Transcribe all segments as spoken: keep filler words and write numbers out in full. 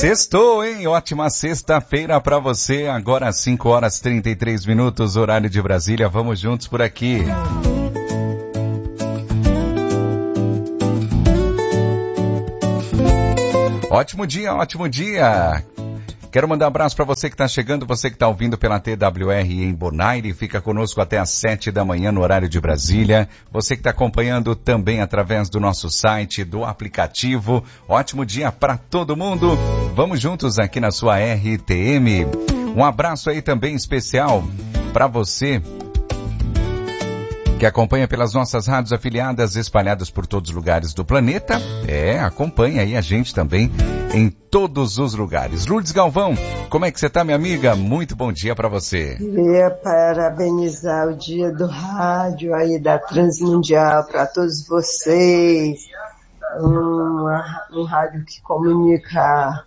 Sextou, hein? Ótima sexta-feira pra você. Agora às cinco horas e trinta e três minutos, horário de Brasília. Vamos juntos por aqui. Ótimo dia, ótimo dia. Quero mandar um abraço para você que está chegando, você que está ouvindo pela T W R em Bonaire, fica conosco até às sete da manhã no horário de Brasília. Você que está acompanhando também através do nosso site, do aplicativo. Ótimo dia para todo mundo. Vamos juntos aqui na sua R T M. Um abraço aí também especial para você que acompanha pelas nossas rádios afiliadas espalhadas por todos os lugares do planeta. É, acompanha aí a gente também em todos os lugares. Lourdes Galvão, como é que você tá, minha amiga? Muito bom dia para você. Queria parabenizar o dia do rádio aí da Transmundial para todos vocês. Um, um rádio que comunica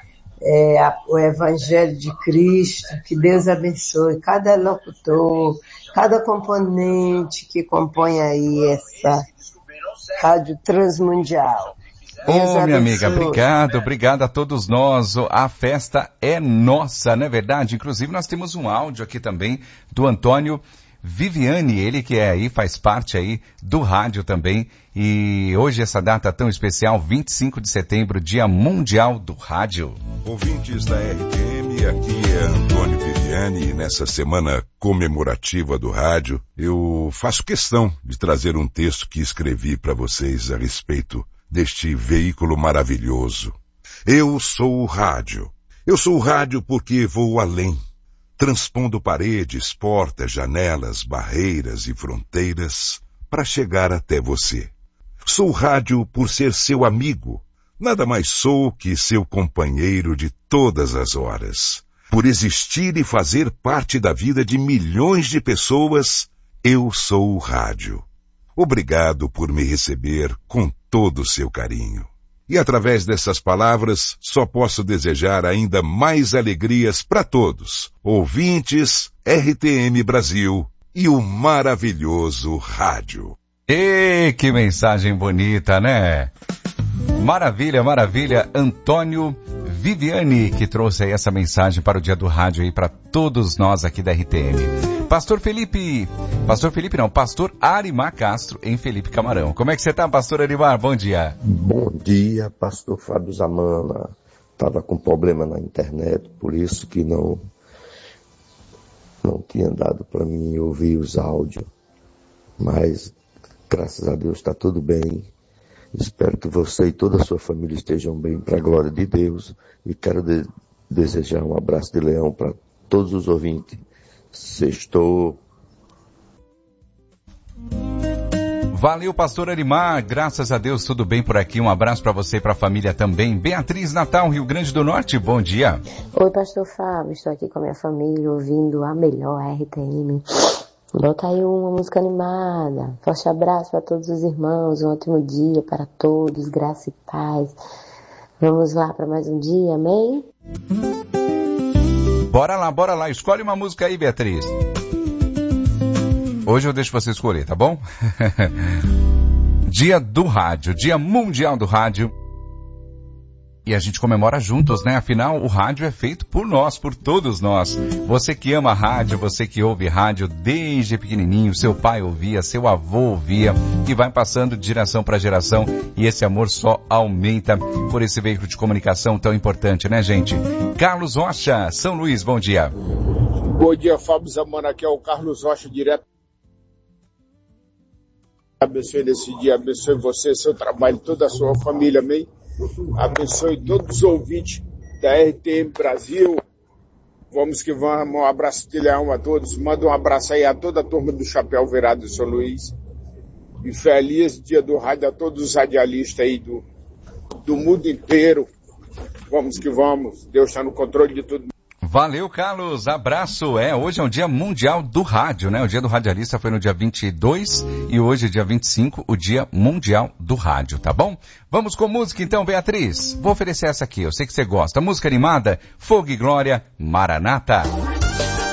é, a, o Evangelho de Cristo. Que Deus abençoe cada locutor, cada componente que compõe aí essa Rádio Transmundial. Ô, oh, minha amiga, obrigado, obrigado a todos nós. A festa é nossa, não é verdade? Inclusive nós temos um áudio aqui também do Antônio Viviani, ele que é aí, faz parte aí do rádio também. E hoje essa data tão especial, vinte e cinco de setembro, Dia Mundial do Rádio. Ouvintes da R T M, aqui é Antônio Viviani e nessa semana comemorativa do rádio, eu faço questão de trazer um texto que escrevi para vocês a respeito deste veículo maravilhoso. Eu sou o rádio. Eu sou o rádio porque vou além, transpondo paredes, portas, janelas, barreiras e fronteiras para chegar até você. Sou o rádio por ser seu amigo. Nada mais sou que seu companheiro de todas as horas. Por existir e fazer parte da vida de milhões de pessoas, eu sou o rádio. Obrigado por me receber com todo o seu carinho. E através dessas palavras, só posso desejar ainda mais alegrias para todos, ouvintes, R T M Brasil e o maravilhoso rádio. E que mensagem bonita, né? Maravilha, maravilha. Antônio Viviani, que trouxe aí essa mensagem para o Dia do Rádio aí para todos nós aqui da R T M. Pastor Felipe, Pastor Felipe não, Pastor Arimar Castro, em Felipe Camarão. Como é que você tá, Pastor Arimar? Bom dia. Bom dia, Pastor Fábio Zamana. Tava com problema na internet, por isso que não, não tinha dado para mim ouvir os áudios. Mas, graças a Deus, está tudo bem. Espero que você e toda a sua família estejam bem, para a glória de Deus. E quero de- desejar um abraço de leão para todos os ouvintes. Sextou. Valeu, Pastor Arimar. Graças a Deus, tudo bem por aqui. Um abraço para você e para a família também. Beatriz Natal, Rio Grande do Norte. Bom dia. Oi, Pastor Fábio. Estou aqui com a minha família ouvindo a melhor R T M. Bota aí uma música animada. Forte abraço para todos os irmãos. Um ótimo dia para todos. Graça e paz. Vamos lá para mais um dia, amém? Bora lá, bora lá. Escolhe uma música aí, Beatriz. Hoje eu deixo você escolher, tá bom? Dia do Rádio, Dia Mundial do Rádio. E a gente comemora juntos, né? Afinal, o rádio é feito por nós, por todos nós. Você que ama rádio, você que ouve rádio desde pequenininho, seu pai ouvia, seu avô ouvia, e vai passando de geração para geração, e esse amor só aumenta por esse veículo de comunicação tão importante, né, gente? Carlos Rocha, São Luís, bom dia. Bom dia, Fábio Zamana, aqui é o Carlos Rocha, direto. Abençoe nesse dia, abençoe você, seu trabalho, toda a sua família, amém? Abençoe todos os ouvintes da R T M Brasil. Vamos que vamos, um abraço de leão a todos. Manda um abraço aí a toda a turma do Chapéu Virado de São Luís. E feliz dia do rádio a todos os radialistas aí do, do mundo inteiro. Vamos que vamos, Deus está no controle de tudo. Valeu, Carlos. Abraço. É, hoje é o Dia Mundial do Rádio, né? O Dia do Radialista foi no dia vinte e dois e hoje, dia vinte e cinco, o Dia Mundial do Rádio, tá bom? Vamos com música então, Beatriz. Vou oferecer essa aqui, eu sei que você gosta. Música animada, Fogo e Glória, Maranata.